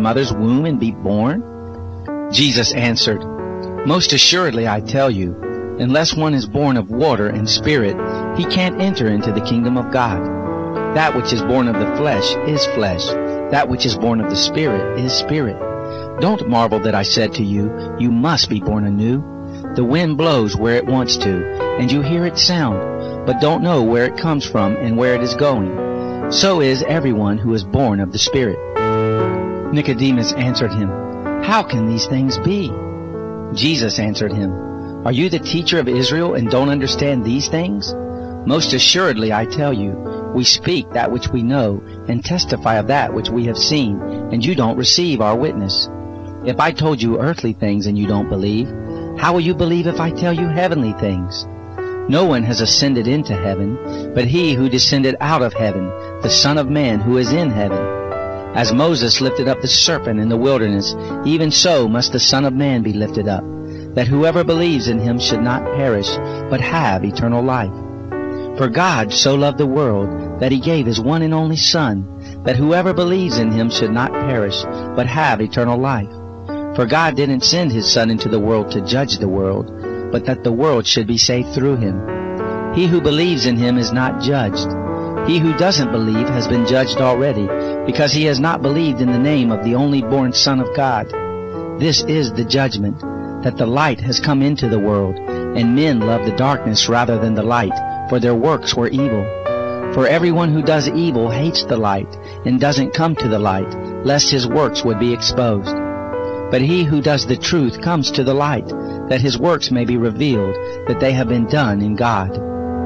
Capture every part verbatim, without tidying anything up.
mother's womb and be born?" Jesus answered, "Most assuredly I tell you, unless one is born of water and spirit, he can't enter into the kingdom of God. That which is born of the flesh is flesh. That which is born of the Spirit is spirit. Don't marvel that I said to you, you must be born anew. The wind blows where it wants to, and you hear its sound, but don't know where it comes from and where it is going. So is everyone who is born of the Spirit." Nicodemus answered him, "How can these things be?" Jesus answered him, "Are you the teacher of Israel and don't understand these things? Most assuredly I tell you, we speak that which we know and testify of that which we have seen, and you don't receive our witness. If I told you earthly things and you don't believe, how will you believe if I tell you heavenly things? No one has ascended into heaven, but he who descended out of heaven, the Son of Man who is in heaven. As Moses lifted up the serpent in the wilderness, even so must the Son of Man be lifted up, that whoever believes in him should not perish, but have eternal life. For God so loved the world that he gave his one and only Son, that whoever believes in him should not perish, but have eternal life. For God didn't send his Son into the world to judge the world, but that the world should be saved through him. He who believes in him is not judged. He who doesn't believe has been judged already, because he has not believed in the name of the only born Son of God. This is the judgment, that the light has come into the world, and men love the darkness rather than the light, for their works were evil. For everyone who does evil hates the light, and doesn't come to the light, lest his works would be exposed. But he who does the truth comes to the light, that his works may be revealed, that they have been done in God.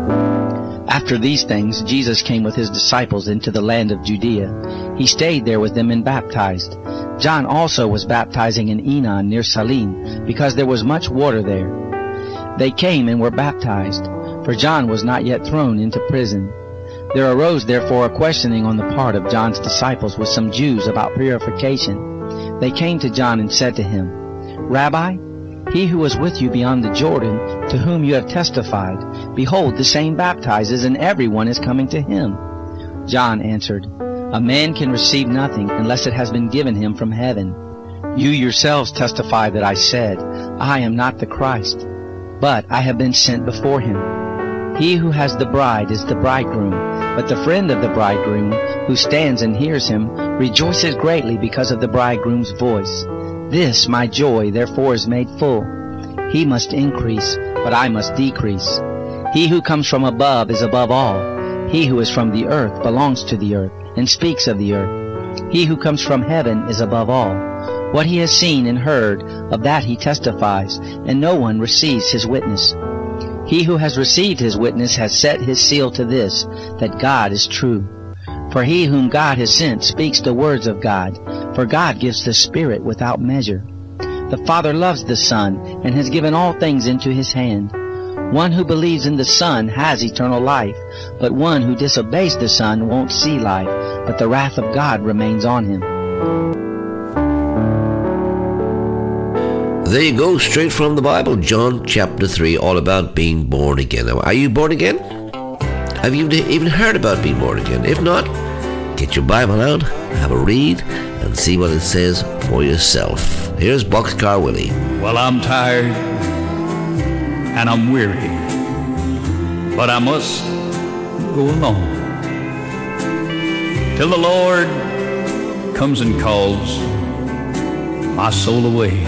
After these things, Jesus came with his disciples into the land of Judea. He stayed there with them and baptized. John also was baptizing in Enon near Salim, because there was much water there. They came and were baptized, for John was not yet thrown into prison. There arose therefore a questioning on the part of John's disciples with some Jews about purification. They came to John and said to him, "Rabbi, he who was with you beyond the Jordan, to whom you have testified, behold, the same baptizes, and everyone is coming to him." John answered, "A man can receive nothing unless it has been given him from heaven. You yourselves testify that I said, I am not the Christ, but I have been sent before him. He who has the bride is the bridegroom, but the friend of the bridegroom, who stands and hears him, rejoices greatly because of the bridegroom's voice. This my joy therefore is made full. He must increase, but I must decrease. He who comes from above is above all. He who is from the earth belongs to the earth, and speaks of the earth. He who comes from heaven is above all. What he has seen and heard, of that he testifies, and no one receives his witness. He who has received his witness has set his seal to this, that God is true. For he whom God has sent speaks the words of God, for God gives the Spirit without measure. The Father loves the Son, and has given all things into his hand. One who believes in the Son has eternal life, but one who disobeys the Son won't see life, but the wrath of God remains on him. There you go, straight from the Bible, John chapter three, all about being born again. Now, are you born again? Have you even heard about being born again? If not, get your Bible out, have a read, and see what it says for yourself. Here's Boxcar Willie. Well, I'm tired and I'm weary, but I must go along till the Lord comes and calls my soul away.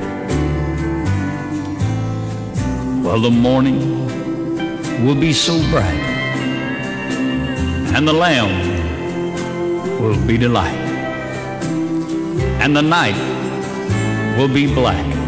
Well, the morning will be so bright, and the Lamb will be the light, and the night will be black,